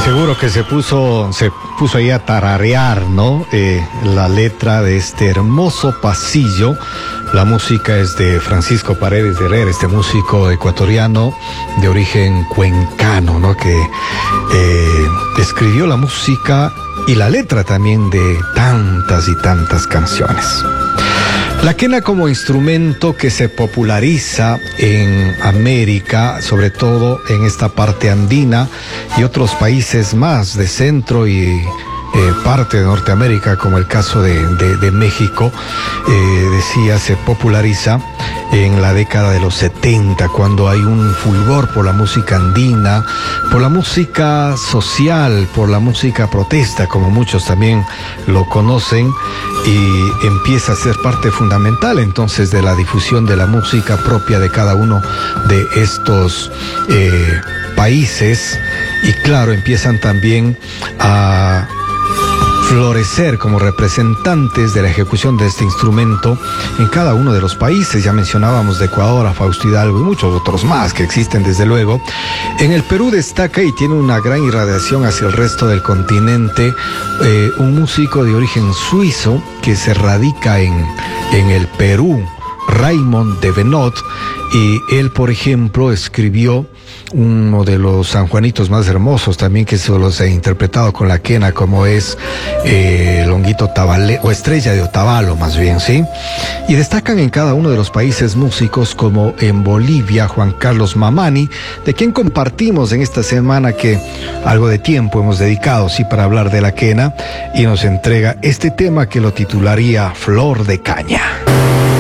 seguro que se puso ahí a tararear, ¿no? La letra de este hermoso pasillo. La música es de Francisco Paredes de Herrera, este músico ecuatoriano de origen cuencano, ¿no? Que escribió la música y la letra también de tantas y tantas canciones. La quena como instrumento que se populariza en América, sobre todo en esta parte andina y otros países más de Centro y parte de Norteamérica, como el caso de México, decía, se populariza en la década de los 70, cuando hay un fulgor por la música andina, por la música social, por la música protesta, como muchos también lo conocen, y empieza a ser parte fundamental entonces de la difusión de la música propia de cada uno de estos países, y claro, empiezan también a florecer como representantes de la ejecución de este instrumento en cada uno de los países. Ya mencionábamos de Ecuador a Fausto Hidalgo y muchos otros más que existen desde luego. En el Perú destaca y tiene una gran irradiación hacia el resto del continente un músico de origen suizo que se radica en el Perú, Raymond de Venot, y él, por ejemplo, escribió uno de los sanjuanitos más hermosos también, que se los he interpretado con la quena, como es Longuito Tabale, o Estrella de Otavalo más bien, ¿sí? Y destacan en cada uno de los países músicos, como en Bolivia, Juan Carlos Mamani, de quien compartimos en esta semana que algo de tiempo hemos dedicado, sí, para hablar de la quena, y nos entrega este tema que lo titularía Flor de Caña.